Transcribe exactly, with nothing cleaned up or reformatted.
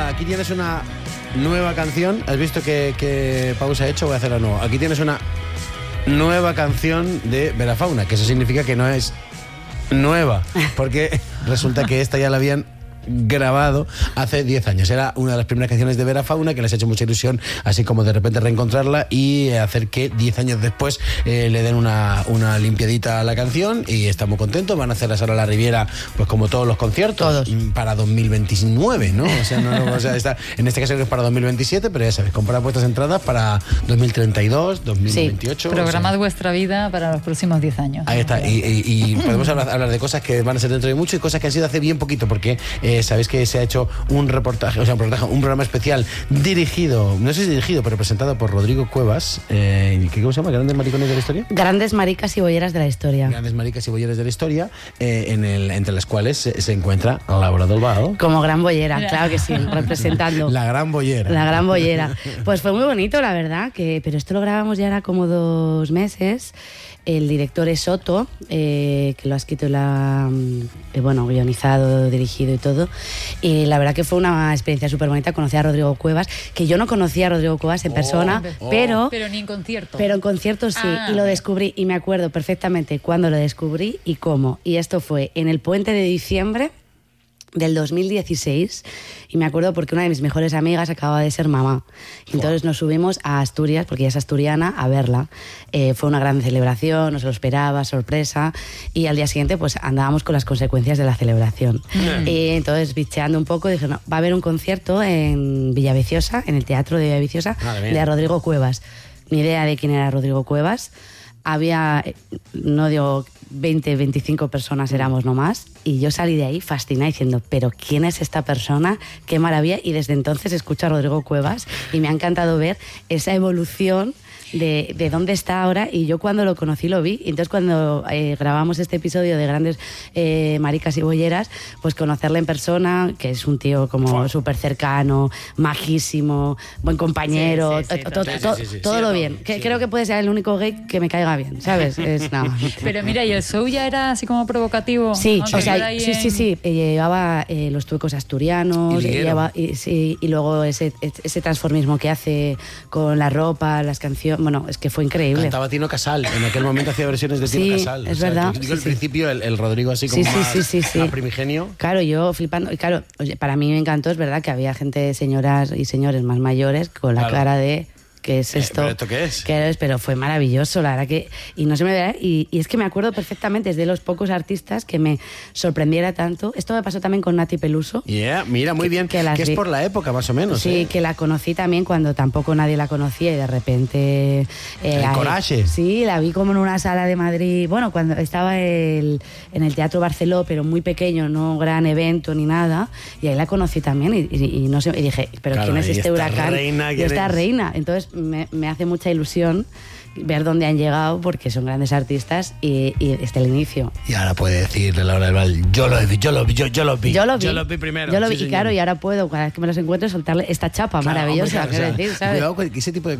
nada, aquí tienes una nueva canción. ¿Has visto qué, qué pausa he hecho? Voy a hacerla nueva. Aquí tienes una nueva canción de Vera Fauna, que eso significa que no es nueva, porque resulta que esta ya la habían grabado hace diez años. Era una de las primeras canciones de Vera Fauna, que les ha hecho mucha ilusión, así como de repente reencontrarla y hacer que diez años después eh, le den una, una limpiadita a la canción, y está muy contento. Van a hacerlas ahora a la Riviera, pues como todos los conciertos, todos. Para dos mil veintinueve, ¿no? O sea, no, no, o sea está, en este caso es para dos mil veintisiete, pero ya sabes, comprar vuestras entradas para dos mil treinta y dos, dos mil veintiocho. Sí, programad o sea, vuestra vida para los próximos diez años. Ahí está, y, y, y podemos hablar, hablar de cosas que van a ser dentro de mucho y cosas que han sido hace bien poquito, porque eh, sabéis que se ha hecho un reportaje, o sea, un reportaje, un programa especial dirigido, no sé si dirigido, pero presentado por Rodrigo Cuevas, eh, ¿cómo se llama? ¿Grandes maricones de la historia? Grandes maricas y bolleras de la historia. Grandes maricas y bolleras de la historia, eh, en el, entre las cuales se, se encuentra Laura Dolbao. Como gran bollera, claro que sí, representando. La gran bollera. La gran bollera. Pues fue muy bonito, la verdad, que, pero esto lo grabamos ya era como dos meses. El director es Soto, eh, que lo ha escrito, la, eh, bueno, guionizado, dirigido y todo. Y la verdad que fue una experiencia súper bonita. Conocí a Rodrigo Cuevas, que yo no conocía a Rodrigo Cuevas en oh, persona, oh. pero... Pero ni en concierto. Pero en concierto sí, ah, y lo descubrí, y me acuerdo perfectamente cuándo lo descubrí y cómo. Y esto fue en el puente de diciembre del dos mil dieciséis, y me acuerdo porque una de mis mejores amigas acababa de ser mamá. Y entonces nos subimos a Asturias, porque ella es asturiana, a verla. Eh, fue una gran celebración, no se lo esperaba, sorpresa, y al día siguiente pues andábamos con las consecuencias de la celebración. Mm. Y entonces, bicheando un poco, dije, no, va a haber un concierto en Villaviciosa, en el Teatro de Villaviciosa, de Rodrigo Cuevas. Ni idea de quién era Rodrigo Cuevas. Había, no digo veinte, veinticinco personas éramos nomás, y yo salí de ahí fascinada diciendo, pero ¿quién es esta persona? ¡Qué maravilla! Y desde entonces escucho a Rodrigo Cuevas y me ha encantado ver esa evolución de, de dónde está ahora, y yo cuando lo conocí lo vi, y entonces cuando eh, grabamos este episodio de Grandes eh, Maricas y Bolleras, pues conocerle en persona, que es un tío como súper cercano, majísimo, buen compañero, sí, sí, sí, to, to, to, sí, sí, sí, todo sí, lo bien, sí, que, sí. Creo que puede ser el único gay que me caiga bien, ¿sabes? Es, no. Pero mira, ¿y el show ya era así como provocativo? Sí, o sea, sí, en... sí, sí, llevaba eh, los tuecos asturianos, y, llevaba, y, sí, y luego ese, ese transformismo que hace con la ropa, las canciones. Bueno, es que fue increíble. Cantaba Tino Casal, en aquel momento hacía versiones de Tino sí, Casal. Es o sea, verdad. Digo, sí, al sí. principio el, el Rodrigo así como sí, más, sí, sí, sí, más sí. primigenio. Claro, yo flipando. Y claro, oye, para mí me encantó, es verdad que había gente, señoras y señores más mayores, con la claro. cara de... ¿Qué es esto? Eh, ¿Pero esto qué es? ¿Qué es? Pero fue maravilloso, la verdad que... Y no se me verá, y, y es que me acuerdo perfectamente, es de los pocos artistas que me sorprendiera tanto. Esto me pasó también con Nati Peluso. Yeah, mira, muy que, bien. Que, que es por la época, más o menos. Sí, ¿eh? que la conocí también cuando tampoco nadie la conocía, y de repente... Eh, el coraje. Sí, la vi como en una sala de Madrid. Bueno, cuando estaba el, en el Teatro Barceló, pero muy pequeño, no gran evento ni nada. Y ahí la conocí también, y, y, y no sé, y dije, ¿pero claro, quién es este huracán? Reina, y esta es? reina. Entonces me, me hace mucha ilusión ver dónde han llegado, porque son grandes artistas, y, y desde el inicio. Y ahora puede decirle Laura del Val, yo lo vi, yo lo vi, yo, yo lo vi. Yo lo vi. Yo lo vi primero. Yo lo vi, sí, y claro, y ahora puedo, cada vez que me los encuentro, soltarle esta chapa claro, maravillosa, hombre, claro, quiero o sea, decir, ¿sabes? Cuidado con ese tipo de